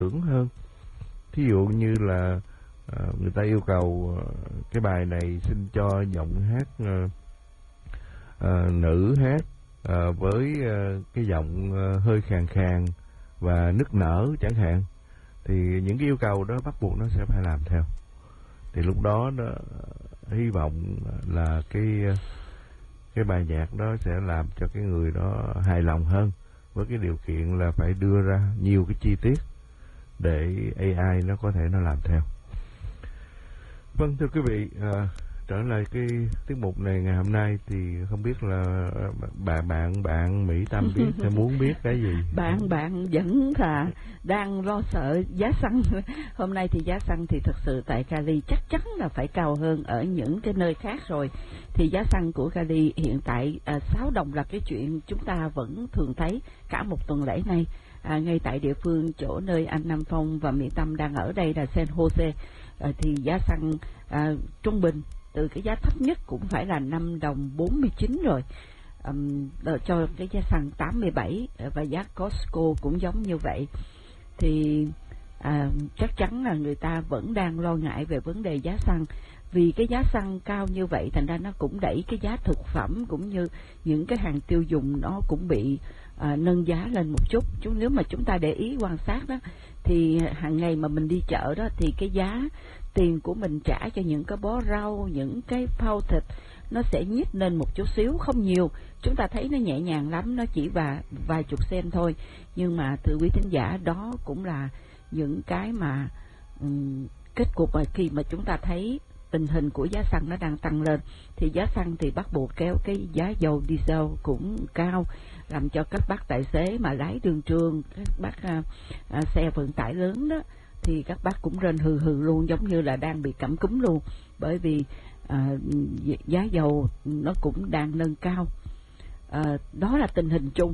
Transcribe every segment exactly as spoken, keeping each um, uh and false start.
tưởng hơn. Thí dụ như là uh, người ta yêu cầu uh, cái bài này xin cho giọng hát uh, uh, nữ hát uh, với uh, cái giọng uh, hơi khàn khàn và nức nở chẳng hạn, thì những cái yêu cầu đó bắt buộc nó sẽ phải làm theo. Thì lúc đó nó hy vọng là cái cái bài nhạc đó sẽ làm cho cái người đó hài lòng hơn, với cái điều kiện là phải đưa ra nhiều cái chi tiết để a i nó có thể nó làm theo. Vâng, thưa quý vị, à, trở lại cái tiết mục này ngày hôm nay thì không biết là bạn bạn bạn Mỹ Tâm biết sẽ muốn biết cái gì? Bạn bạn vẫn là đang lo sợ giá xăng. Hôm nay thì giá xăng thì thực sự tại Cali chắc chắn là phải cao hơn ở những cái nơi khác rồi. Thì giá xăng của Cali hiện tại à, sáu đồng là cái chuyện chúng ta vẫn thường thấy cả một tuần lễ nay. À, ngay tại địa phương chỗ nơi anh Nam Phong và Mỹ Tâm đang ở đây là San Jose, à, thì giá xăng à, trung bình từ cái giá thấp nhất cũng phải là năm đồng bốn mươi chín rồi, um, cho cái giá xăng tám mươi bảy, và giá Costco cũng giống như vậy. Thì à, chắc chắn là người ta vẫn đang lo ngại về vấn đề giá xăng. Vì cái giá xăng cao như vậy thành ra nó cũng đẩy cái giá thực phẩm cũng như những cái hàng tiêu dùng nó cũng bị à, nâng giá lên một chút. Chứ nếu mà chúng ta để ý quan sát đó thì hàng ngày mà mình đi chợ đó thì cái giá tiền của mình trả cho những cái bó rau, những cái phao thịt nó sẽ nhích lên một chút xíu, không nhiều. Chúng ta thấy nó nhẹ nhàng lắm, nó chỉ và vài chục sen thôi. Nhưng mà thưa quý thính giả, đó cũng là những cái mà um, kết cục mà khi mà chúng ta thấy tình hình của giá xăng nó đang tăng lên, thì giá xăng thì bắt buộc kéo cái giá dầu diesel cũng cao, làm cho các bác tài xế mà lái đường trường, các bác à, à, xe vận tải lớn đó, thì các bác cũng rên hừ hừ luôn, giống như là đang bị cảm cúm luôn, bởi vì à, giá dầu nó cũng đang nâng cao. À, đó là tình hình chung.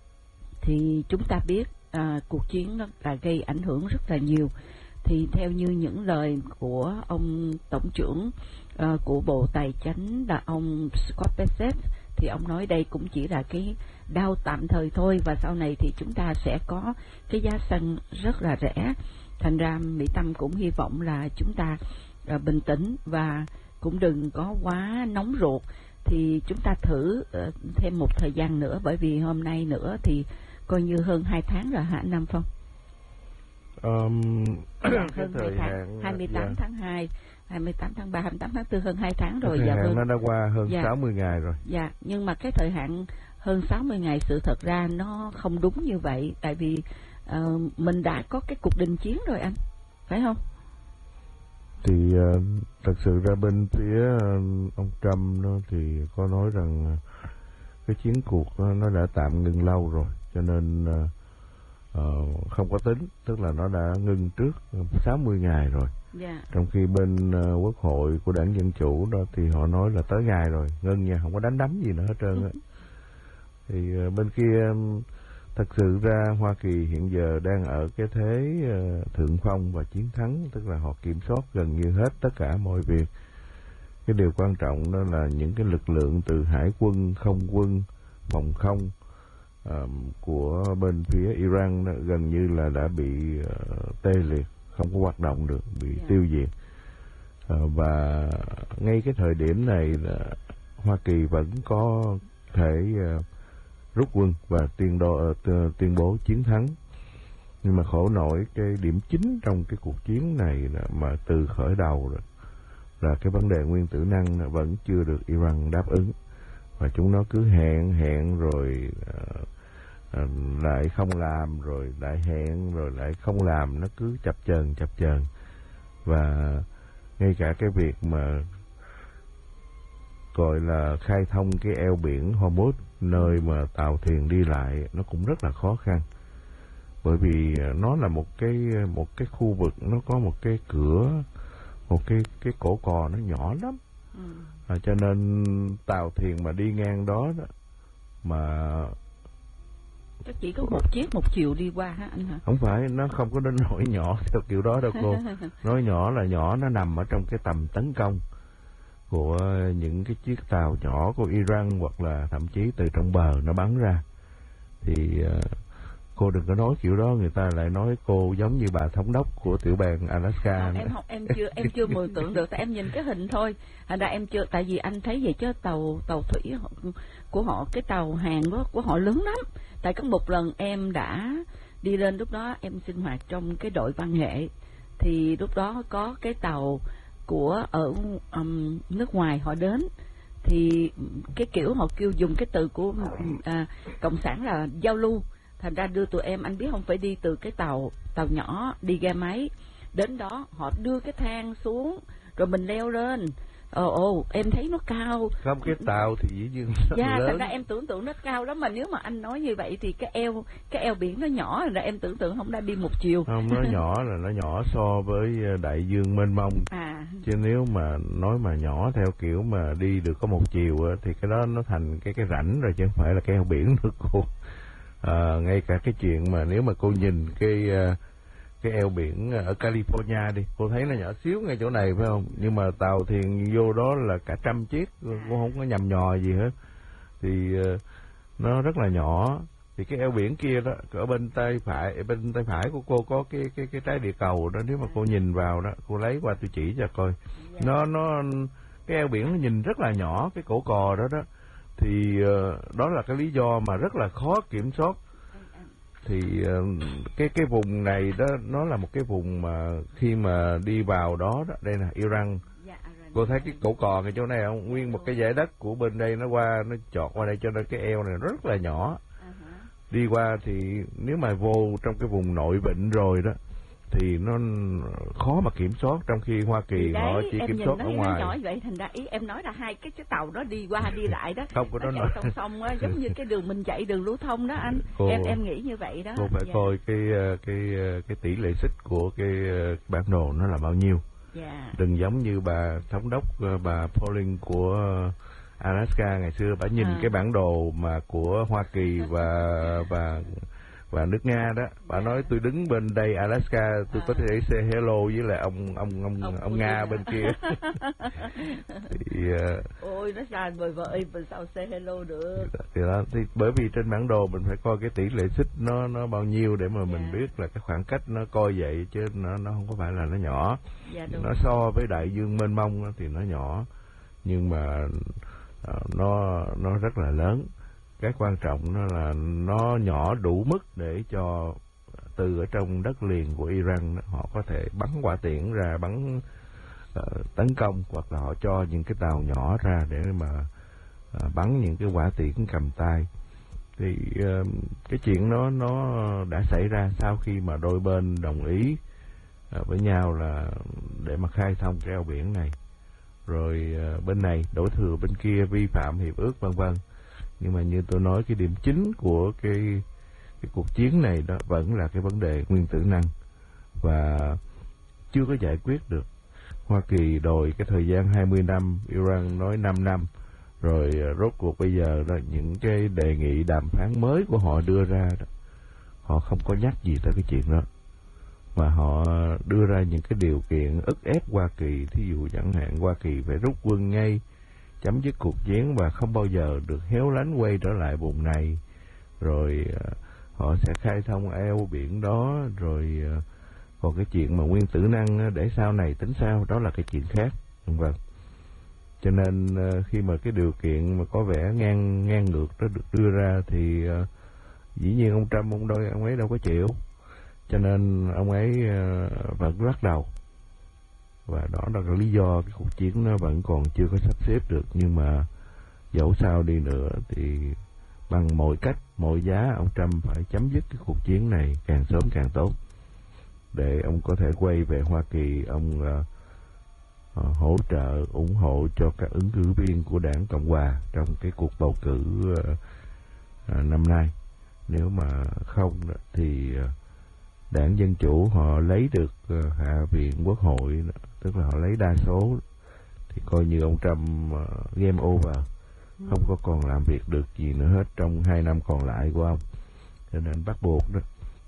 Thì chúng ta biết à, cuộc chiến nó là gây ảnh hưởng rất là nhiều. Thì theo như những lời của ông Tổng trưởng uh, của Bộ Tài chính là ông Scott Bessent, thì ông nói đây cũng chỉ là cái đau tạm thời thôi, và sau này thì chúng ta sẽ có cái giá xăng rất là rẻ. Thành ra Mỹ Tâm cũng hy vọng là chúng ta uh, bình tĩnh và cũng đừng có quá nóng ruột. Thì chúng ta thử uh, thêm một thời gian nữa, bởi vì hôm nay nữa thì coi như hơn hai tháng rồi hả anh Nam Phong? Um, dạ, hơn hai tháng, hai mươi tám dạ. tháng hai, hai mươi tám tháng ba, hai mươi tám tháng tư, hơn hai tháng rồi. Thời dạ, hạn vâng. nó đã qua hơn dạ. sáu mươi ngày rồi. Dạ, nhưng mà cái thời hạn hơn sáu mươi ngày sự thật ra nó không đúng như vậy, tại vì uh, mình đã có cái cuộc đình chiến rồi anh, phải không? Thì uh, thật sự ra bên phía uh, ông Trump nó thì có nói rằng uh, cái chiến cuộc uh, nó đã tạm ngừng lâu rồi, cho nên uh, uh, không có tính, tức là nó đã ngừng trước sáu mươi ngày rồi. Yeah. Trong khi bên uh, quốc hội của đảng Dân Chủ đó thì họ nói là tới ngày rồi, ngưng nha, không có đánh đấm gì nữa hết trơn á. Thì uh, bên kia um, thật sự ra Hoa Kỳ hiện giờ đang ở cái thế uh, thượng phong và chiến thắng, tức là họ kiểm soát gần như hết tất cả mọi việc. Cái điều quan trọng đó là những cái lực lượng từ hải quân, không quân, phòng không uh, của bên phía Iran đó, gần như là đã bị uh, tê liệt, không có hoạt động được, bị yeah. tiêu diệt. Uh, và ngay cái thời điểm này là Hoa Kỳ vẫn có thể uh, rút quân và tuyên, đo, uh, tuyên bố chiến thắng. Nhưng mà khổ nổi cái điểm chính trong cái cuộc chiến này là, mà từ khởi đầu rồi, là cái vấn đề nguyên tử năng vẫn chưa được Iran đáp ứng. Và chúng nó cứ hẹn hẹn rồi uh, uh, lại không làm, rồi lại hẹn rồi lại không làm, nó cứ chập chờn chập chờn. Và ngay cả cái việc mà gọi là khai thông cái eo biển Hormuz, nơi mà tàu thuyền đi lại, nó cũng rất là khó khăn, bởi vì nó là một cái một cái khu vực, nó có một cái cửa, một cái cái cổ cò nó nhỏ lắm. ừ. à, cho nên tàu thuyền mà đi ngang đó, đó mà chắc chỉ có một chiếc một chiều đi qua hả anh hả? Không phải, nó không có đến nỗi nhỏ theo kiểu đó đâu cô. Nói nhỏ là nhỏ, nó nằm ở trong cái tầm tấn công của những cái chiếc tàu nhỏ của Iran, hoặc là thậm chí từ trong bờ nó bắn ra. Thì uh, Cô đừng có nói kiểu đó, người ta lại nói cô giống như bà thống đốc của tiểu bang Alaska. Không, em không, em chưa em chưa mường tượng được, tại em nhìn cái hình thôi. Thành ra em chưa, tại vì anh thấy vậy chứ tàu tàu thủy của họ, cái tàu hàng đó của họ lớn lắm. Tại có một lần em đã đi lên, lúc đó em sinh hoạt trong cái đội văn nghệ, thì lúc đó có cái tàu của ở um, nước ngoài họ đến, thì cái kiểu họ kêu dùng cái từ của à, cộng sản là giao lưu. Thành ra đưa tụi em, anh biết không, phải đi từ cái tàu tàu nhỏ đi ga máy đến đó, họ đưa cái thang xuống rồi mình leo lên. Ồ ồ, em thấy nó cao. Không, cái tàu thì dĩ nhiên rất dạ, lớn. Thành ra em tưởng tượng nó cao lắm, mà nếu mà anh nói như vậy thì cái eo cái eo biển nó nhỏ, thành ra em tưởng tượng không đã đi một chiều. Không, nó nhỏ là nó nhỏ so với đại dương mênh mông. À. Chứ nếu mà nói mà nhỏ theo kiểu mà đi được có một chiều thì cái đó nó thành cái cái rãnh rồi, chứ không phải là cái eo biển nữa cô. À, ngay cả cái chuyện mà nếu mà cô nhìn cái cái eo biển ở California đi, cô thấy nó nhỏ xíu ngay chỗ này phải không? Nhưng mà tàu thuyền vô đó là cả trăm chiếc, cô không có nhầm nhò gì hết. Thì nó rất là nhỏ. Thì cái eo biển kia đó, ở bên tay phải, bên tay phải của cô có cái cái cái trái địa cầu đó, nếu mà cô nhìn vào đó, cô lấy qua tôi chỉ cho coi. Nó nó cái eo biển nó nhìn rất là nhỏ, cái cổ cò đó đó. Thì uh, đó là cái lý do mà rất là khó kiểm soát. Thì uh, cái cái vùng này đó, nó là một cái vùng mà khi mà đi vào đó đó, đây là Iran. Cô thấy cái cổ cò ngay chỗ này không? Nguyên một cái dải đất của bên đây nó qua, nó chọt qua đây, cho nên cái eo này rất là nhỏ. Đi qua thì nếu mà vô trong cái vùng nội vịnh rồi đó thì nó khó mà kiểm soát, trong khi Hoa Kỳ đấy, họ chỉ kiểm soát ở ngoài. Nó nhỏ vậy, thành ra ý em nói là hai cái chiếc tàu đó đi qua đi lại đó, không có nó chạy song song á, giống như cái đường mình chạy đường lưu thông đó anh. Cô, em em nghĩ như vậy đó. Cô phải dạ. coi cái cái cái tỷ lệ xích của cái bản đồ nó là bao nhiêu. Dạ. Đừng giống như bà thống đốc bà Pauling của Alaska ngày xưa, bà nhìn à. cái bản đồ mà của Hoa Kỳ và và và nước Nga đó, bà yeah. nói tôi đứng bên đây Alaska, tôi à. có thể say hello với lại ông ông ông ông, ông Nga bên kia. Thì uh, ôi nó xa vời vợi, mình sao say hello được. Thì đó, thì bởi vì trên bản đồ mình phải coi cái tỷ lệ xích nó nó bao nhiêu để mà yeah. mình biết là cái khoảng cách nó coi vậy, chứ nó nó không có phải là nó nhỏ. Yeah, nó so với đại dương mênh mông thì nó nhỏ, nhưng mà uh, nó nó rất là lớn. Cái quan trọng nó là nó nhỏ đủ mức để cho từ ở trong đất liền của Iran họ có thể bắn hỏa tiễn ra, bắn uh, tấn công, hoặc là họ cho những cái tàu nhỏ ra để mà uh, bắn những cái hỏa tiễn cầm tay. Thì uh, cái chuyện đó nó đã xảy ra sau khi mà đôi bên đồng ý uh, với nhau là để mà khai thông cái eo biển này, rồi uh, bên này đổ thừa bên kia vi phạm hiệp ước vân vân. Nhưng mà như tôi nói, cái điểm chính của cái cái cuộc chiến này đó vẫn là cái vấn đề nguyên tử năng, và chưa có giải quyết được. Hoa Kỳ đòi cái thời gian hai mươi năm, Iran nói năm năm, rồi rốt cuộc bây giờ đó, những cái đề nghị đàm phán mới của họ đưa ra đó, họ không có nhắc gì tới cái chuyện đó, mà họ đưa ra những cái điều kiện ức ép Hoa Kỳ. Thí dụ chẳng hạn Hoa Kỳ phải rút quân ngay, chấm dứt cuộc chiến và không bao giờ được héo lánh quay trở lại vùng này, rồi uh, họ sẽ khai thông eo biển đó, rồi uh, còn cái chuyện mà nguyên tử năng để sau này tính sau, đó là cái chuyện khác, vâng. Cho nên uh, khi mà cái điều kiện mà có vẻ ngang ngang ngược đó được đưa ra thì uh, dĩ nhiên ông Trump ông đôi ông ấy đâu có chịu, cho nên ông ấy uh, vẫn lắc đầu. Và đó là cái lý do cái cuộc chiến nó vẫn còn chưa có sắp xếp được. Nhưng mà dẫu sao đi nữa thì bằng mọi cách, mọi giá, ông Trump phải chấm dứt cái cuộc chiến này càng sớm càng tốt, để ông có thể quay về Hoa Kỳ, ông uh, uh, hỗ trợ, ủng hộ cho các ứng cử viên của đảng Cộng Hòa trong cái cuộc bầu cử uh, uh, năm nay. Nếu mà không thì uh, đảng Dân Chủ họ lấy được uh, Hạ viện Quốc hội, tức là họ lấy đa số, thì coi như ông Trump uh, game over, không có còn làm việc được gì nữa hết trong hai năm còn lại của ông. Cho nên bắt buộc đó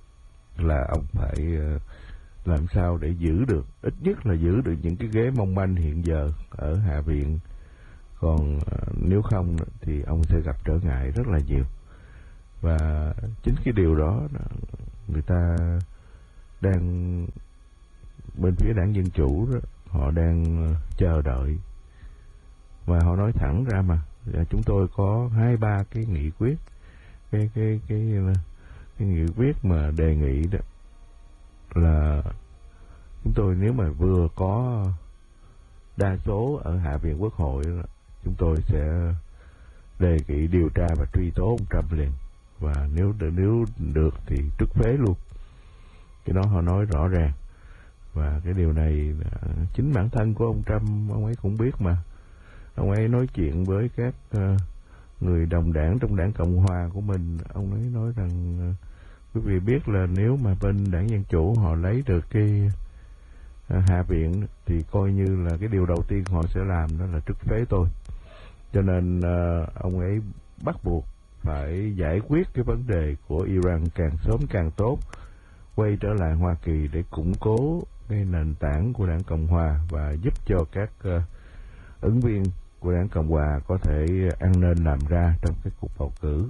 là ông phải uh, làm sao để giữ được, ít nhất là giữ được những cái ghế mong manh hiện giờ ở Hạ viện. Còn uh, nếu không thì ông sẽ gặp trở ngại rất là nhiều. Và chính cái điều đó người ta đang, bên phía đảng Dân Chủ đó, họ đang chờ đợi. Và họ nói thẳng ra mà, chúng tôi có hai ba cái nghị quyết, cái cái cái cái nghị quyết mà đề nghị đó là chúng tôi nếu mà vừa có đa số ở Hạ viện Quốc hội đó, chúng tôi sẽ đề nghị điều tra và truy tố ông Trump liền, và nếu nếu được thì trút phế luôn. Cái đó họ nói rõ ràng. Và cái điều này chính bản thân của ông Trump ông ấy cũng biết mà. Ông ấy nói chuyện với các uh, người đồng đảng trong đảng Cộng Hòa của mình, ông ấy nói rằng uh, quý vị biết là nếu mà bên đảng Dân Chủ họ lấy được cái uh, Hạ viện thì coi như là cái điều đầu tiên họ sẽ làm đó là trút phế tôi. Cho nên uh, ông ấy bắt buộc phải giải quyết cái vấn đề của Iran càng sớm càng tốt, quay trở lại Hoa Kỳ để củng cố cái nền tảng của đảng Cộng Hòa và giúp cho các uh, ứng viên của đảng Cộng Hòa có thể ăn nên làm ra trong cái cuộc bầu cử.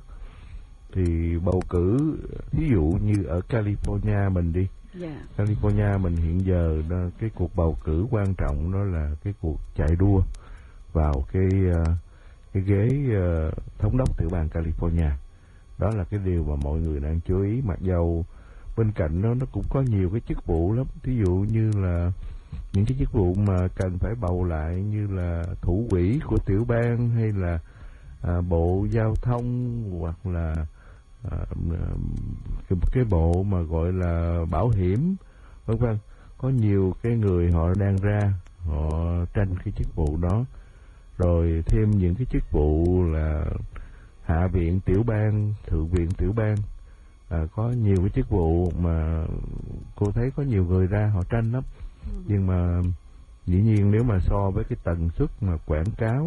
Thì bầu cử, ví dụ như ở California mình đi, yeah. California mình hiện giờ đó, cái cuộc bầu cử quan trọng đó là cái cuộc chạy đua vào cái uh, cái ghế uh, thống đốc tiểu bang California. Đó là cái điều mà mọi người đang chú ý, mặc dầu bên cạnh đó nó cũng có nhiều cái chức vụ lắm. Ví dụ như là những cái chức vụ mà cần phải bầu lại như là thủ quỹ của tiểu bang, hay là à, bộ giao thông, hoặc là à, cái, cái bộ mà gọi là bảo hiểm, vân vân. Có nhiều cái người họ đang ra họ tranh cái chức vụ đó. Rồi thêm những cái chức vụ là hạ viện tiểu bang, thượng viện tiểu bang. À, có nhiều cái chức vụ mà cô thấy có nhiều người ra họ tranh lắm. Ừ. Nhưng mà dĩ nhiên nếu mà so với cái tần suất mà quảng cáo,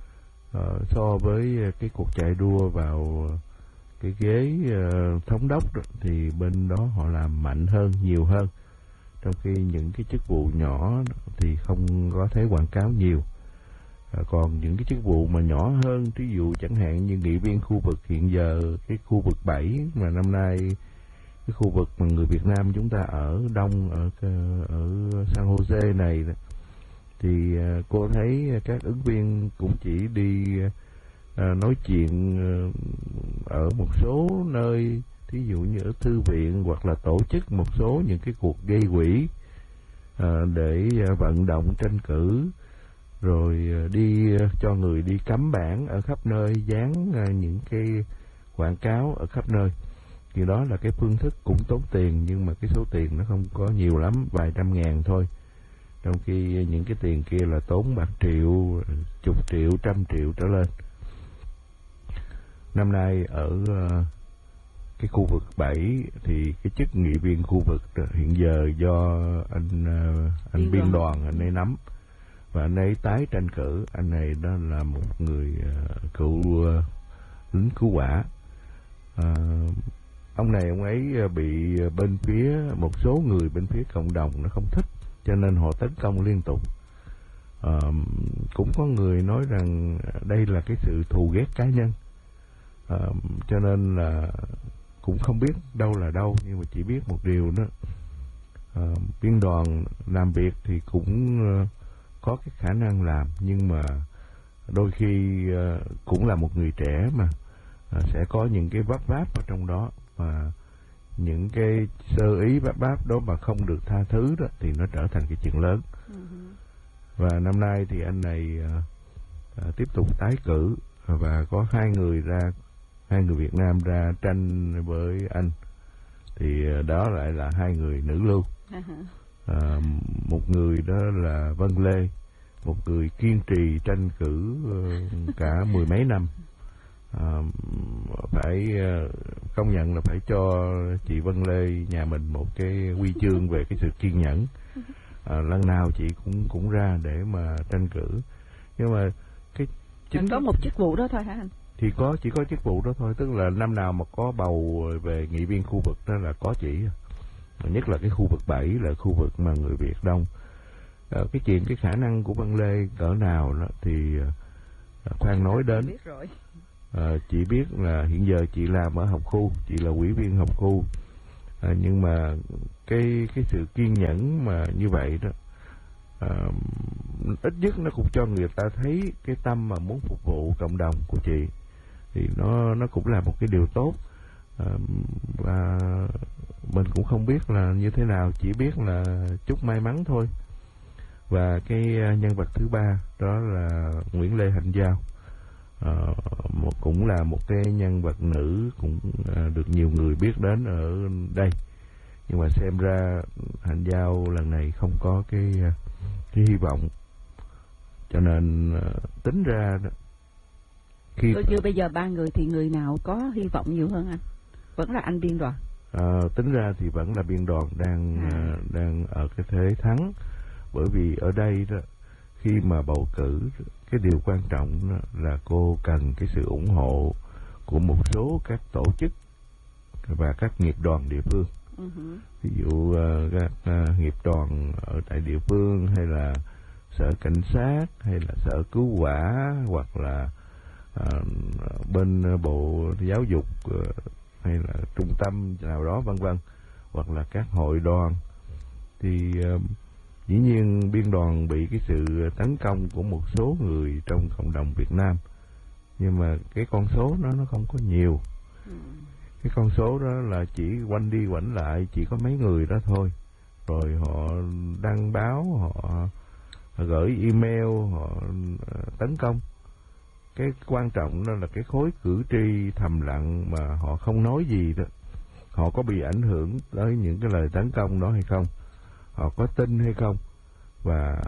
uh, so với cái cuộc chạy đua vào cái ghế uh, thống đốc đó, thì bên đó họ làm mạnh hơn, nhiều hơn. Trong khi những cái chức vụ nhỏ thì không có thấy quảng cáo nhiều. À, còn những cái chức vụ mà nhỏ hơn, ví dụ chẳng hạn như nghị viên khu vực hiện giờ, cái khu vực bảy mà năm nay cái khu vực mà người Việt Nam chúng ta ở đông ở ở San Jose này, thì cô thấy các ứng viên cũng chỉ đi à, nói chuyện ở một số nơi, thí dụ như ở thư viện, hoặc là tổ chức một số những cái cuộc gây quỹ à, để vận động tranh cử, rồi đi cho người đi cắm bảng ở khắp nơi, dán những cái quảng cáo ở khắp nơi. Thì đó là cái phương thức cũng tốn tiền, nhưng mà cái số tiền nó không có nhiều lắm, vài trăm ngàn thôi. Trong khi những cái tiền kia là tốn bạc triệu, chục triệu, trăm triệu trở lên. Năm nay ở cái khu vực bảy thì cái chức nghị viên khu vực hiện giờ do anh anh biên đoàn anh ấy nắm. Và anh ấy tái tranh cử. Anh này đó là một người uh, cựu uh, lính cứu hỏa. Uh, ông này ông ấy bị bên phía một số người bên phía cộng đồng nó không thích, cho nên họ tấn công liên tục. Uh, cũng có người nói rằng đây là cái sự thù ghét cá nhân. Uh, cho nên là cũng không biết đâu là đâu, nhưng mà chỉ biết một điều đó. Uh, biên đoàn làm việc thì cũng uh, có cái khả năng làm, nhưng mà đôi khi uh, cũng là một người trẻ mà uh, sẽ có những cái vấp váp ở trong đó, và những cái sơ ý vấp váp đó mà không được tha thứ đó thì nó trở thành cái chuyện lớn. Uh-huh. Và năm nay thì anh này uh, uh, tiếp tục tái cử, và có hai người ra, hai người Việt Nam ra tranh với anh, thì uh, đó lại là hai người nữ lưu. Uh-huh. À, một người đó là Vân Lê, một người kiên trì tranh cử uh, cả mười mấy năm. À, phải uh, công nhận là phải cho chị Vân Lê nhà mình một cái huy chương về cái sự kiên nhẫn. À, lần nào chị cũng cũng ra để mà tranh cử, nhưng mà cái chính có một chức vụ đó thôi hả anh? Thì có chỉ có chức vụ đó thôi, tức là năm nào mà có bầu về nghị viên khu vực đó là có chị. Nhất là cái khu vực bảy là khu vực mà người Việt đông. À, cái chuyện cái khả năng của Vân Lê cỡ nào đó thì à, khoan nói đến. À, chị biết là hiện giờ chị làm ở học khu, chị là ủy viên học khu, à, nhưng mà cái cái sự kiên nhẫn mà như vậy đó, à, ít nhất nó cũng cho người ta thấy cái tâm mà muốn phục vụ cộng đồng của chị, thì nó nó cũng là một cái điều tốt. À, và mình cũng không biết là như thế nào, chỉ biết là chúc may mắn thôi. Và cái nhân vật thứ ba đó là Nguyễn Lê Hạnh Giao, à, một, cũng là một cái nhân vật nữ cũng à, được nhiều người biết đến ở đây, nhưng mà xem ra Hạnh Giao lần này không có cái cái hy vọng, cho nên à, tính ra khi Tôi chưa bây giờ ba người thì người nào có hy vọng nhiều hơn anh? Vẫn là anh Biên Đoàn. À, tính ra thì vẫn là Biên Đoàn đang à. À, đang ở cái thế thắng, bởi vì ở đây đó, khi mà bầu cử, cái điều quan trọng là cô cần cái sự ủng hộ của một số các tổ chức và các nghiệp đoàn địa phương. Uh-huh. Ví dụ uh, các uh, nghiệp đoàn ở tại địa phương, hay là sở cảnh sát, hay là sở cứu hỏa, hoặc là uh, bên bộ giáo dục, uh, hay là trung tâm nào đó vân vân, hoặc là các hội đoàn. Thì uh, dĩ nhiên Biên Đoàn bị cái sự tấn công của một số người trong cộng đồng Việt Nam, nhưng mà cái con số đó nó không có nhiều. Ừ. Cái con số đó là chỉ quanh đi quẩn lại chỉ có mấy người đó thôi, rồi họ đăng báo, họ, họ gửi email, họ tấn công. Cái quan trọng đó là cái khối cử tri thầm lặng mà họ không nói gì đó, họ có bị ảnh hưởng tới những cái lời tấn công đó hay không, họ có tin hay không. Và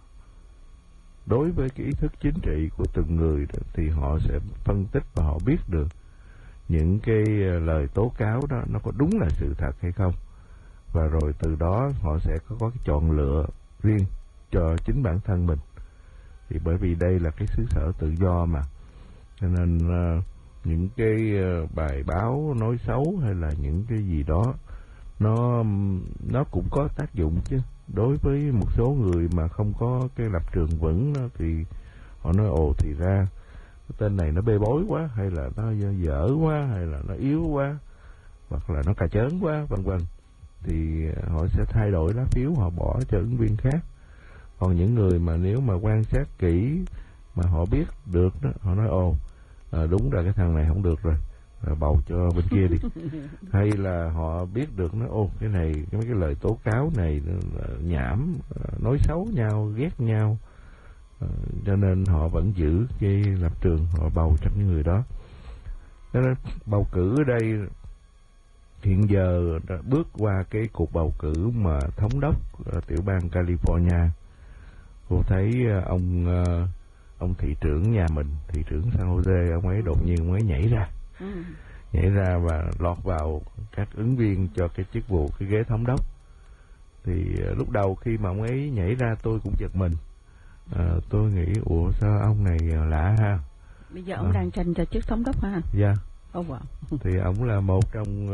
đối với cái ý thức chính trị của từng người đó, thì họ sẽ phân tích và họ biết được những cái lời tố cáo đó nó có đúng là sự thật hay không, và rồi từ đó họ sẽ có, có cái chọn lựa riêng cho chính bản thân mình. Thì bởi vì đây là cái xứ sở tự do mà, cho nên uh, những cái uh, bài báo nói xấu hay là những cái gì đó nó nó cũng có tác dụng chứ. Đối với một số người mà không có cái lập trường vững đó, thì họ nói ồ thì ra cái tên này nó bê bối quá, hay là nó dở quá, hay là nó yếu quá, hoặc là nó cà chớn quá, vân vân, thì họ sẽ thay đổi lá phiếu, họ bỏ cho ứng viên khác. Còn những người mà nếu mà quan sát kỹ mà họ biết được đó, họ nói ồ à, đúng là cái thằng này không được rồi, à, bầu cho bên kia đi. Hay là họ biết được nó ô cái này cái mấy cái lời tố cáo này nhảm, nói xấu nhau, ghét nhau, à, cho nên họ vẫn giữ cái lập trường, họ bầu trong những người đó. Cho nên bầu cử ở đây hiện giờ đã bước qua cái cuộc bầu cử mà thống đốc tiểu bang California. Cô thấy ông ông thị trưởng nhà mình, thị trưởng San Jose, ông ấy đột nhiên ông ấy nhảy ra, ừ. nhảy ra và lọt vào các ứng viên cho cái chức vụ cái ghế thống đốc. Thì lúc đầu khi mà ông ấy nhảy ra tôi cũng giật mình, à, tôi nghĩ ủa sao ông này lạ ha. Bây giờ ông à. đang tranh cho chức thống đốc hả? Dạ. Yeah. Oh, wow. Thì ông là một trong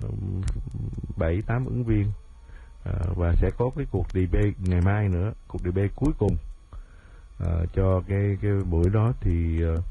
bảy uh, tám ứng viên, uh, và sẽ có cái cuộc debate ngày mai nữa, cuộc debate cuối cùng uh, cho cái cái buổi đó. Thì uh,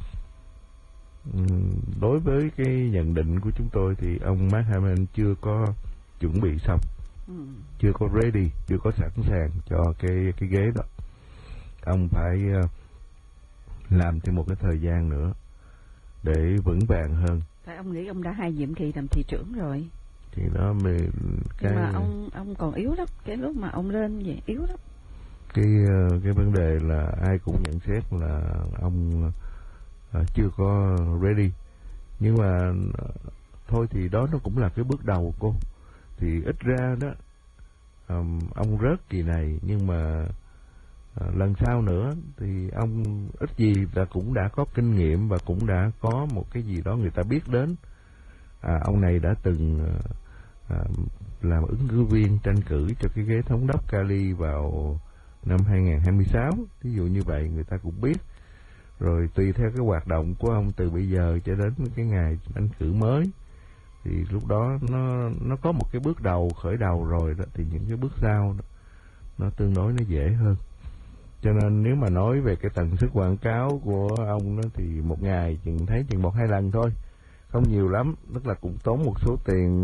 đối với cái nhận định của chúng tôi thì ông Mark Harmon chưa có chuẩn bị xong, ừ. chưa có ready, chưa có sẵn sàng cho cái cái ghế đó. Ông phải uh, làm thêm một cái thời gian nữa để vững vàng hơn. Tại ông nghĩ ông đã hai nhiệm kỳ làm thị trưởng rồi. Thì đó mình cái nhưng mà ông ông còn yếu lắm, cái lúc mà ông lên vậy yếu lắm. Cái cái vấn đề là ai cũng nhận xét là ông uh, chưa có ready. Nhưng mà uh, thôi thì đó nó cũng là cái bước đầu cô. Thì ít ra đó um, ông rớt kỳ này, nhưng mà uh, lần sau nữa thì ông ít gì là cũng đã có kinh nghiệm và cũng đã có một cái gì đó người ta biết đến. À, ông này đã từng uh, uh, làm ứng cử viên tranh cử cho cái ghế thống đốc Cali vào năm hai nghìn không trăm hai mươi sáu, ví dụ như vậy người ta cũng biết. Rồi tùy theo cái hoạt động của ông từ bây giờ cho đến cái ngày tranh cử mới, thì lúc đó nó nó có một cái bước đầu khởi đầu rồi đó, thì những cái bước sau đó, nó tương đối nó dễ hơn. Cho nên nếu mà nói về cái tần suất quảng cáo của ông đó thì một ngày chừng thấy chừng một hai lần thôi, không nhiều lắm, tức là cũng tốn một số tiền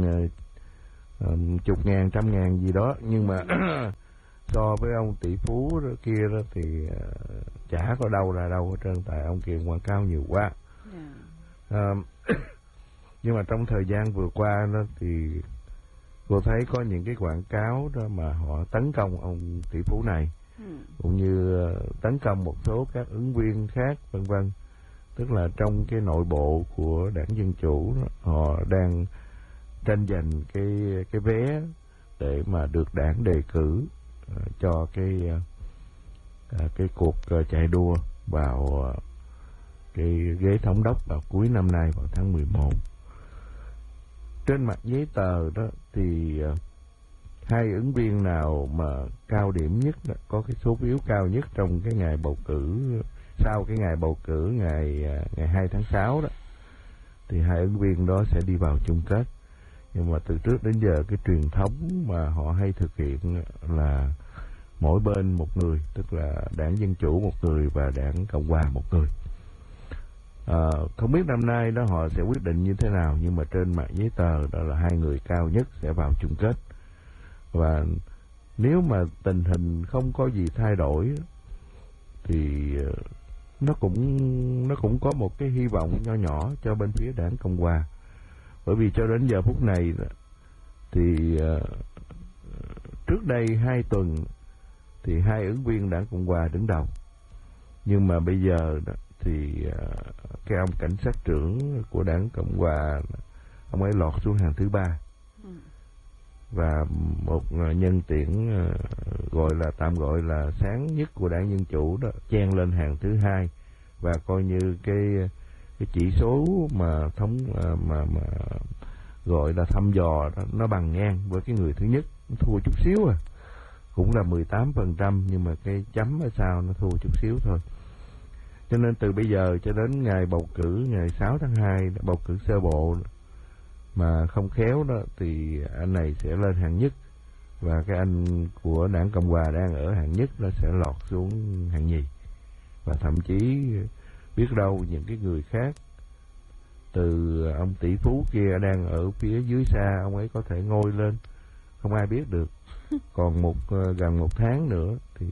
uh, chục ngàn, trăm ngàn gì đó, nhưng mà so với ông tỷ phú đó kia đó thì uh, chả có đâu là đâu hết trơn, tại ông kia quảng cáo nhiều quá. Yeah. Uh, nhưng mà trong thời gian vừa qua đó thì cô thấy có những cái quảng cáo đó mà họ tấn công ông tỷ phú này, ừ. cũng như tấn công một số các ứng viên khác vân vân. Tức là trong cái nội bộ của đảng Dân Chủ đó, họ đang tranh giành cái cái vé để mà được đảng đề cử uh, cho cái uh, cái cuộc uh, chạy đua vào uh, cái ghế thống đốc vào cuối năm nay, vào tháng mười một. Trên mặt giấy tờ đó thì uh, hai ứng viên nào mà cao điểm nhất, đó, có cái số phiếu cao nhất trong cái ngày bầu cử, sau cái ngày bầu cử ngày uh, ngày hai tháng sáu đó, thì hai ứng viên đó sẽ đi vào chung kết. Nhưng mà từ trước đến giờ cái truyền thống mà họ hay thực hiện là mỗi bên một người, tức là đảng Dân Chủ một người và đảng Cộng Hòa một người. À, không biết năm nay đó họ sẽ quyết định như thế nào, nhưng mà trên mặt giấy tờ đó là hai người cao nhất sẽ vào chung kết. Và nếu mà tình hình không có gì thay đổi thì nó cũng nó cũng có một cái hy vọng nho nhỏ cho bên phía đảng Cộng Hòa. Bởi vì cho đến giờ phút này thì uh, trước đây hai tuần thì hai ứng viên đảng Cộng Hòa đứng đầu, nhưng mà bây giờ đó, thì uh, cái ông cảnh sát trưởng của đảng Cộng Hòa, ông ấy lọt xuống hàng thứ ba, ừ. và một uh, nhân tuyển uh, gọi là tạm gọi là sáng nhất của đảng Dân Chủ đó chen lên hàng thứ hai, và coi như cái cái chỉ số mà thống uh, mà mà gọi là thăm dò đó, nó bằng ngang với cái người thứ nhất, nó thua chút xíu à, cũng là mười tám phần trăm, nhưng mà cái chấm ở sau nó thua chút xíu thôi. Cho nên từ bây giờ cho đến ngày bầu cử ngày sáu tháng hai, bầu cử sơ bộ, mà không khéo đó thì anh này sẽ lên hạng nhất, và cái anh của đảng Cộng Hòa đang ở hạng nhất nó sẽ lọt xuống hạng nhì. Và thậm chí biết đâu những cái người khác, từ ông tỷ phú kia đang ở phía dưới xa, ông ấy có thể ngôi lên, không ai biết được. Còn một gần một tháng nữa thì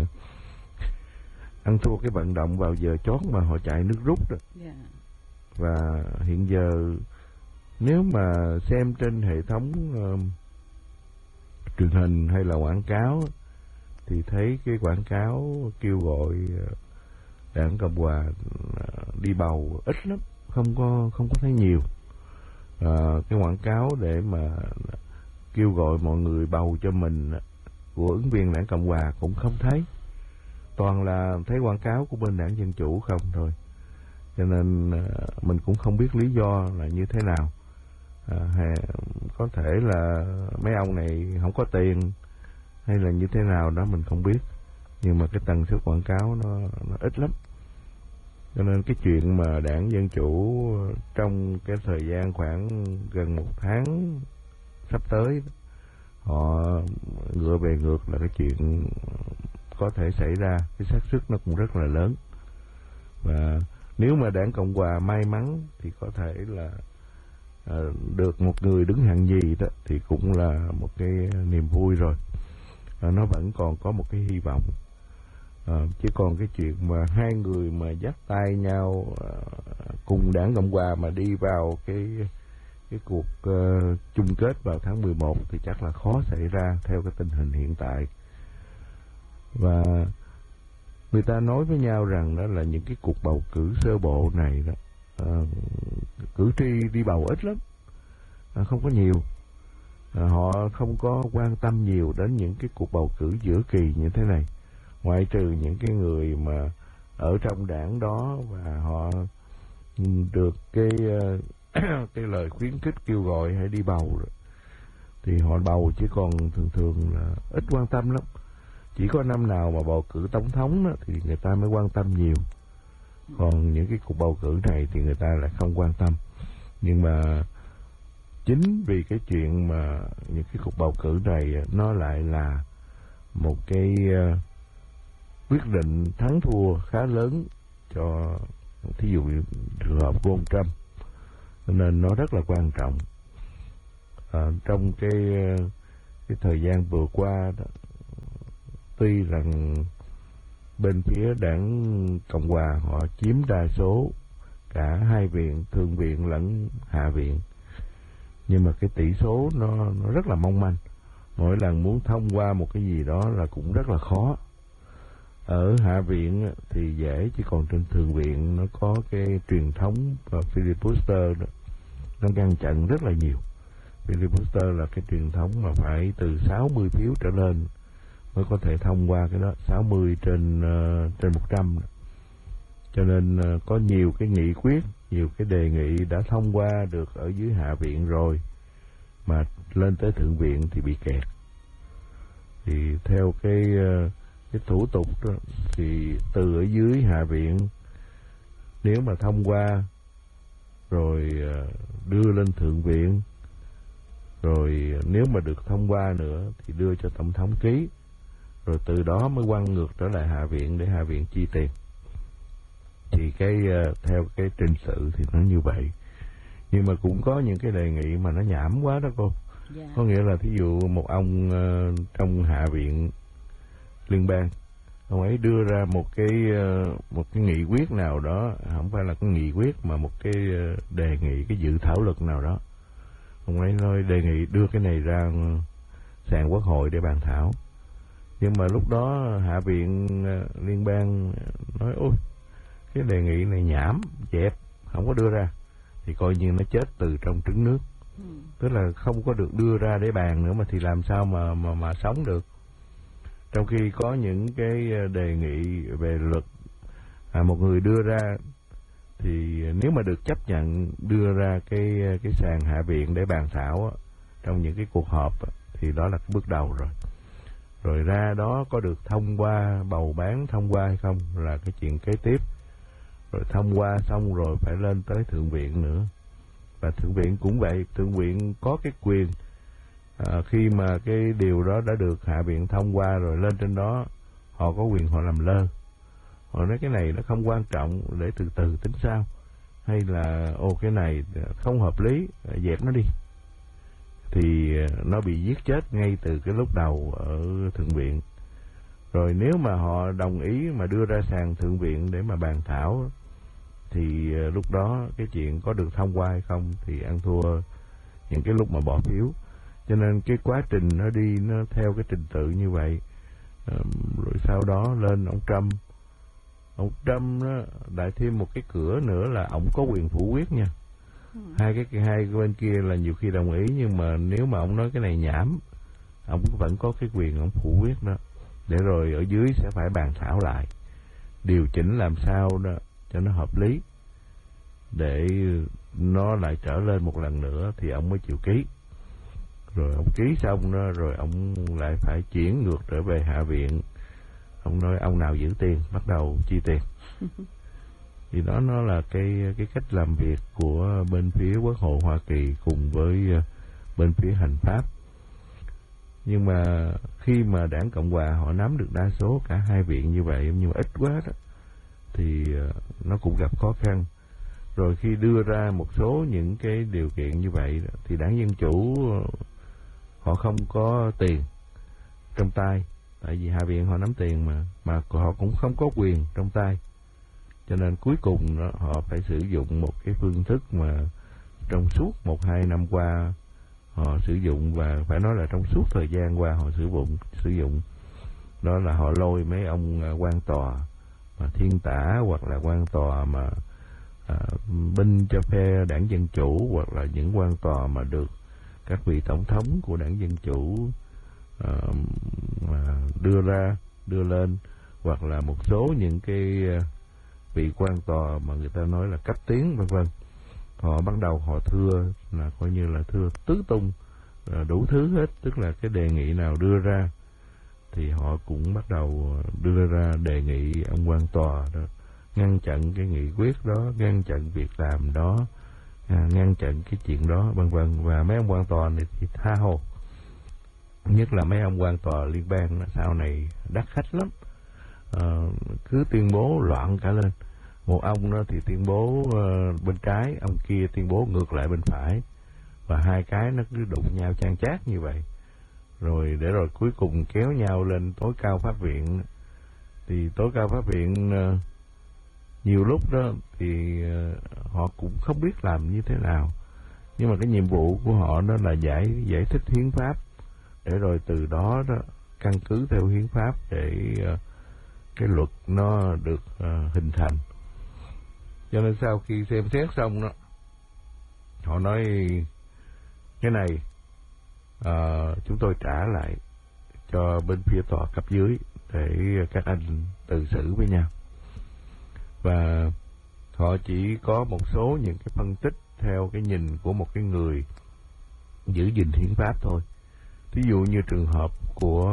ăn thua cái vận động vào giờ chót mà họ chạy nước rút đó. Yeah. Và hiện giờ nếu mà xem trên hệ thống uh, truyền hình hay là quảng cáo thì thấy cái quảng cáo kêu gọi uh, đảng Cộng Hòa uh, đi bầu ít lắm, không có không có thấy nhiều. Uh, cái quảng cáo để mà kêu gọi mọi người bầu cho mình của ứng viên đảng Cộng Hòa cũng không thấy, toàn là thấy quảng cáo của bên đảng Dân Chủ không thôi. Cho nên uh, mình cũng không biết lý do là như thế nào. À, hay, có thể là mấy ông này không có tiền hay là như thế nào đó mình không biết, nhưng mà cái tần suất quảng cáo nó, nó ít lắm. Cho nên cái chuyện mà đảng Dân Chủ trong cái thời gian khoảng gần một tháng sắp tới họ ngựa về ngược là cái chuyện có thể xảy ra, cái xác suất nó cũng rất là lớn. Và nếu mà đảng Cộng Hòa may mắn thì có thể là à, được một người đứng hạng nhì đó thì cũng là một cái niềm vui rồi. À, nó vẫn còn có một cái hy vọng. À, chứ còn cái chuyện mà hai người mà dắt tay nhau à, cùng đảng Cộng Hòa mà đi vào cái cái cuộc uh, chung kết vào tháng mười một thì chắc là khó xảy ra theo cái tình hình hiện tại. Và người ta nói với nhau rằng đó là những cái cuộc bầu cử sơ bộ này đó, uh, cử tri đi bầu ít lắm, uh, không có nhiều. Uh, họ không có quan tâm nhiều đến những cái cuộc bầu cử giữa kỳ như thế này, ngoại trừ những cái người mà ở trong đảng đó và họ được cái uh, cái lời khuyến khích kêu gọi hãy đi bầu rồi, thì họ bầu, chứ còn thường thường là ít quan tâm lắm. Chỉ có năm nào mà bầu cử tổng thống đó, thì người ta mới quan tâm nhiều. Còn những cái cuộc bầu cử này thì người ta lại không quan tâm. Nhưng mà chính vì cái chuyện mà những cái cuộc bầu cử này nó lại là một cái quyết định thắng thua khá lớn cho thí dụ trường hợp của ông Trump, nên nó rất là quan trọng. À, trong cái cái thời gian vừa qua đó, tuy rằng bên phía đảng Cộng hòa họ chiếm đa số cả hai viện, thượng viện lẫn hạ viện, nhưng mà cái tỷ số nó, nó rất là mong manh. Mỗi lần muốn thông qua một cái gì đó là cũng rất là khó. Ở hạ viện thì dễ, chứ còn trên thượng viện nó có cái truyền thống và filibuster đó, nó ngăn chặn rất là nhiều. Filibuster là cái truyền thống mà phải từ sáu mươi phiếu trở lên mới có thể thông qua cái đó, sáu mươi trên uh, trên một trăm. Cho nên uh, có nhiều cái nghị quyết, nhiều cái đề nghị đã thông qua được ở dưới hạ viện rồi, mà lên tới thượng viện thì bị kẹt. Thì theo cái uh, cái thủ tục đó, thì từ ở dưới hạ viện nếu mà thông qua rồi uh, đưa lên thượng viện, rồi nếu mà được thông qua nữa thì đưa cho tổng thống ký, rồi từ đó mới quăng ngược trở lại hạ viện để hạ viện chi tiền. Thì cái uh, theo cái trình tự thì nó như vậy. Nhưng mà cũng có những cái đề nghị mà nó nhảm quá đó cô. Yeah. Có nghĩa là thí dụ một ông uh, trong hạ viện liên bang, ông ấy đưa ra một cái uh, một cái nghị quyết nào đó, không phải là cái nghị quyết mà một cái uh, đề nghị, cái dự thảo luật nào đó. Ông ấy nói đề nghị đưa cái này ra sàn quốc hội để bàn thảo. Nhưng mà lúc đó hạ viện uh, liên bang nói ôi cái đề nghị này nhảm, dẹp, không có đưa ra, thì coi như nó chết từ trong trứng nước. Ừ. Tức là không có được đưa ra để bàn nữa mà thì làm sao mà mà mà sống được. Trong khi có những cái đề nghị về luật à, một người đưa ra thì nếu mà được chấp nhận đưa ra cái cái sàn hạ viện để bàn thảo á, trong những cái cuộc họp á, thì đó là cái bước đầu rồi. Rồi ra đó có được thông qua, bầu bán thông qua hay không là cái chuyện kế tiếp. Rồi thông qua xong rồi phải lên tới thượng viện nữa. Và thượng viện cũng vậy, thượng viện có cái quyền à, khi mà cái điều đó đã được hạ viện thông qua rồi lên trên đó, họ có quyền họ làm lơ. Họ nói cái này nó không quan trọng, để từ từ tính sao. Hay là ô cái này không hợp lý, dẹp nó đi. Thì nó bị giết chết ngay từ cái lúc đầu ở thượng viện. Rồi nếu mà họ đồng ý mà đưa ra sàn thượng viện để mà bàn thảo, thì lúc đó cái chuyện có được thông qua hay không thì ăn thua những cái lúc mà bỏ phiếu. Cho nên cái quá trình nó đi nó theo cái trình tự như vậy. Rồi sau đó lên ông Trump. Ông Trump nó lại thêm một cái cửa nữa là ông có quyền phủ quyết nha. Ừ. Hai cái hai cái bên kia là nhiều khi đồng ý, nhưng mà nếu mà ông nói cái này nhảm, ông vẫn có cái quyền ông phủ quyết đó. Để rồi ở dưới sẽ phải bàn thảo lại, điều chỉnh làm sao đó cho nó hợp lý, để nó lại trở lên một lần nữa thì ông mới chịu ký. Rồi ông ký xong đó, rồi ông lại phải chuyển ngược trở về hạ viện. Ông nói ông nào giữ tiền bắt đầu chi tiền. Thì đó nó là cái cái cách làm việc của bên phía Quốc hội Hoa Kỳ cùng với bên phía hành pháp. Nhưng mà khi mà đảng Cộng hòa họ nắm được đa số cả hai viện như vậy, nhưng mà ít quá đó, thì nó cũng gặp khó khăn. Rồi khi đưa ra một số những cái điều kiện như vậy đó, thì đảng Dân Chủ họ không có tiền trong tay, tại vì hạ viện họ nắm tiền mà mà họ cũng không có quyền trong tay. Cho nên cuối cùng đó, họ phải sử dụng một cái phương thức mà trong suốt một hai năm qua họ sử dụng, và phải nói là trong suốt thời gian qua họ sử dụng sử dụng đó là họ lôi mấy ông quan tòa mà thiên tả, hoặc là quan tòa mà à, binh cho phe đảng Dân Chủ, hoặc là những quan tòa mà được các vị tổng thống của đảng Dân Chủ à, mà đưa ra đưa lên, hoặc là một số những cái vị quan tòa mà người ta nói là cấp tiến vân vân. Họ bắt đầu họ thưa, là coi như là thưa tứ tung đủ thứ hết, tức là cái đề nghị nào đưa ra thì họ cũng bắt đầu đưa ra đề nghị ông quan tòa đó ngăn chặn cái nghị quyết đó, ngăn chặn việc làm đó, à, ngăn chặn cái chuyện đó vân vân. Và mấy ông quan tòa này thì tha hồ, nhất là mấy ông quan tòa liên bang sau này đắt khách lắm. uh, cứ tuyên bố loạn cả lên. Một ông đó thì tuyên bố uh, bên trái, ông kia tuyên bố ngược lại bên phải, và hai cái nó cứ đụng nhau chan chát như vậy, rồi để rồi cuối cùng kéo nhau lên tối cao pháp viện. Thì tối cao pháp viện uh, nhiều lúc đó thì uh, họ cũng không biết làm như thế nào, nhưng mà cái nhiệm vụ của họ đó là giải giải thích hiến pháp, để rồi từ đó đó căn cứ theo hiến pháp để uh, cái luật nó được uh, hình thành. Cho nên sau khi xem xét xong đó, họ nói cái này uh, chúng tôi trả lại cho bên phía tòa cấp dưới để các anh tự xử với nhau, và họ chỉ có một số những cái phân tích theo cái nhìn của một cái người giữ gìn hiến pháp thôi. Ví dụ như trường hợp của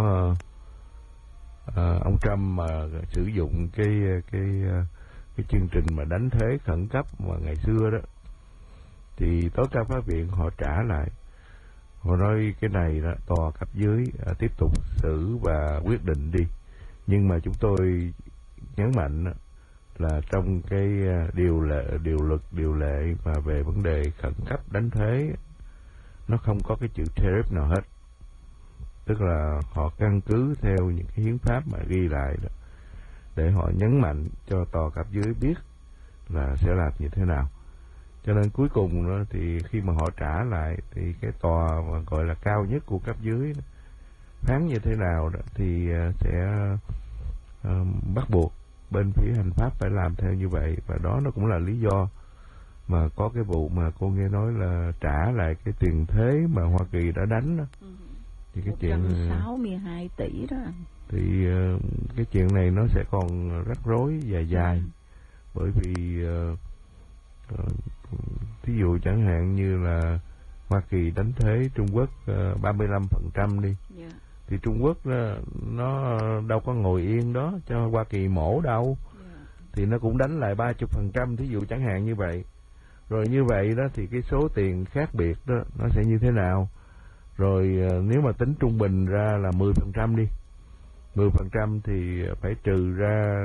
uh, ông Trump mà sử dụng cái cái cái chương trình mà đánh thuế khẩn cấp mà ngày xưa đó, thì tối cao pháp viện họ trả lại, họ nói cái này đó tòa cấp dưới uh, tiếp tục xử và quyết định đi, nhưng mà chúng tôi nhấn mạnh đó, là trong cái điều lệ điều luật điều lệ mà về vấn đề khẩn cấp đánh thuế nó không có cái chữ tariff nào hết. Tức là họ căn cứ theo những cái hiến pháp mà ghi lại đó, để họ nhấn mạnh cho tòa cấp dưới biết là sẽ làm như thế nào. Cho nên cuối cùng đó, thì khi mà họ trả lại thì cái tòa mà gọi là cao nhất của cấp dưới đó, phán như thế nào đó, thì sẽ uh, bắt buộc bên phía hành pháp phải làm theo như vậy. Và đó nó cũng là lý do mà có cái vụ mà cô nghe nói là trả lại cái tiền thuế mà Hoa Kỳ đã đánh đó. Ừ. Thì cái một trăm sáu mươi hai chuyện tỷ đó. Thì uh, cái chuyện này nó sẽ còn rắc rối dài dài. Ừ. Bởi vì uh, uh, thí dụ chẳng hạn như là Hoa Kỳ đánh thuế Trung Quốc uh, ba mươi lăm phần trăm đi. Yeah. Thì Trung Quốc nó, nó đâu có ngồi yên đó cho Hoa Kỳ mổ đâu. Yeah. Thì nó cũng đánh lại ba mươi phần trăm, thí dụ chẳng hạn như vậy. Rồi như vậy đó thì cái số tiền khác biệt đó nó sẽ như thế nào? Rồi nếu mà tính trung bình ra là mười phần trăm đi, mười phần trăm thì phải trừ ra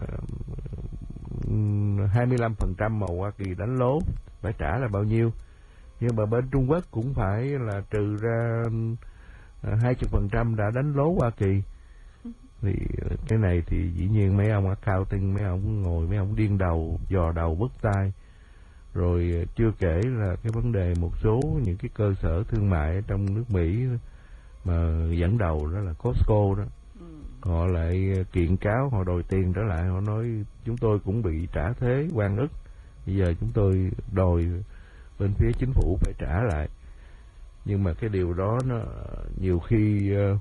hai mươi lăm phần trăm mà Hoa Kỳ đánh lố, phải trả là bao nhiêu? Nhưng mà bên Trung Quốc cũng phải là trừ ra hai mươi phần trăm đã đánh lố Hoa Kỳ. Thì cái này thì dĩ nhiên mấy ông accounting, mấy ông ngồi mấy ông điên đầu, dò đầu bứt tai. Rồi chưa kể là cái vấn đề một số những cái cơ sở thương mại trong nước Mỹ mà dẫn đầu đó là Costco đó, ừ. họ lại kiện cáo, họ đòi tiền trở lại, họ nói chúng tôi cũng bị trả thuế oan ức, bây giờ chúng tôi đòi bên phía chính phủ phải trả lại. Nhưng mà cái điều đó nó nhiều khi uh,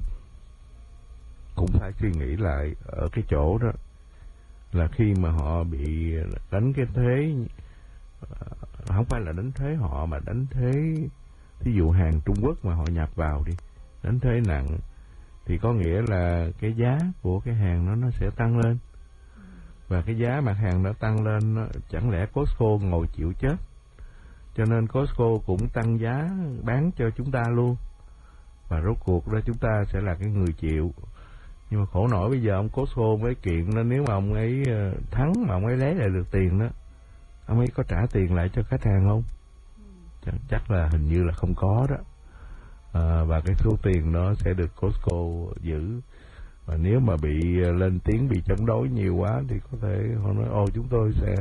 cũng phải suy nghĩ lại ở cái chỗ đó là khi mà họ bị đánh cái thuế, không phải là đánh thuế họ mà đánh thuế, ví dụ hàng Trung Quốc mà họ nhập vào đi, đánh thuế nặng, thì có nghĩa là cái giá của cái hàng đó nó sẽ tăng lên. Và cái giá mặt hàng nó tăng lên, nó, chẳng lẽ Costco ngồi chịu chết? Cho nên Costco cũng tăng giá bán cho chúng ta luôn. Và rốt cuộc đó chúng ta sẽ là cái người chịu. Nhưng mà khổ nổi bây giờ ông Costco mới kiện nó, nếu mà ông ấy thắng mà ông ấy lấy lại được tiền đó, ông ấy có trả tiền lại cho khách hàng không? Chắc, chắc là hình như là không có đó. À, và cái số tiền đó sẽ được Costco giữ. Và nếu mà bị lên tiếng, bị chống đối nhiều quá thì có thể họ nói ồ chúng tôi sẽ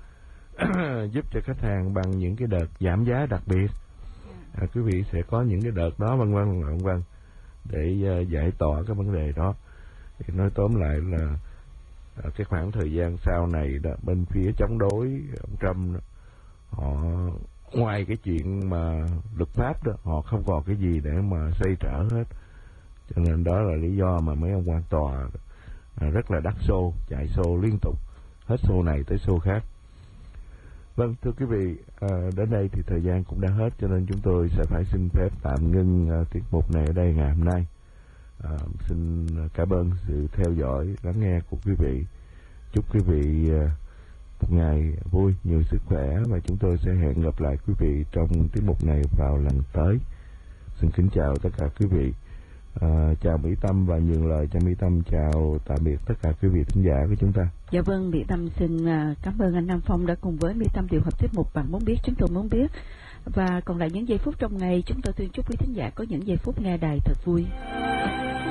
giúp cho khách hàng bằng những cái đợt giảm giá đặc biệt. À, quý vị sẽ có những cái đợt đó vân vân vân vân để uh, giải tỏa cái vấn đề đó. Thì nói tóm lại là uh, cái khoảng thời gian sau này đó, bên phía chống đối ông Trump đó, họ ngoài cái chuyện mà luật pháp đó, họ không còn cái gì để mà xoay trở hết. Cho nên đó là lý do mà mấy ông quan tòa uh, rất là đắt xô, chạy xô liên tục, hết xô này tới xô khác. Vâng, thưa quý vị, à, đến đây thì thời gian cũng đã hết, cho nên chúng tôi sẽ phải xin phép tạm ngưng à, tiết mục này ở đây ngày hôm nay. À, xin cảm ơn sự theo dõi, lắng nghe của quý vị. Chúc quý vị à, một ngày vui, nhiều sức khỏe, và chúng tôi sẽ hẹn gặp lại quý vị trong tiết mục này vào lần tới. Xin kính chào tất cả quý vị. À, chào Mỹ Tâm và nhường lời cho Mỹ Tâm chào tạm biệt tất cả quý vị thính giả của chúng ta. Dạ vâng, Mỹ Tâm xin cảm ơn anh Nam Phong đã cùng với Mỹ Tâm điều hợp tiết mục Bạn Muốn Biết Chúng Tôi Muốn Biết. Và còn lại những giây phút trong ngày, chúng tôi tuyên chúc quý thính giả có những giây phút nghe đài thật vui.